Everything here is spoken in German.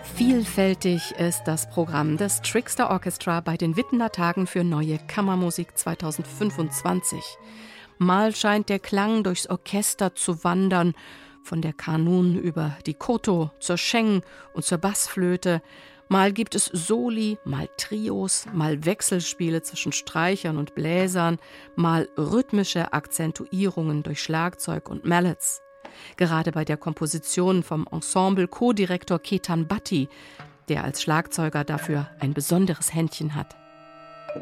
Vielfältig ist das Programm des Trickster Orchestra bei den Wittener Tagen für neue Kammermusik 2025. Mal scheint der Klang durchs Orchester zu wandern, von der Kanun über die Koto zur Sheng und zur Bassflöte. Mal gibt es Soli, mal Trios, mal Wechselspiele zwischen Streichern und Bläsern, mal rhythmische Akzentuierungen durch Schlagzeug und Mallets. Gerade bei der Komposition vom Ensemble Co-Direktor Ketan Bhatti, der als Schlagzeuger dafür ein besonderes Händchen hat.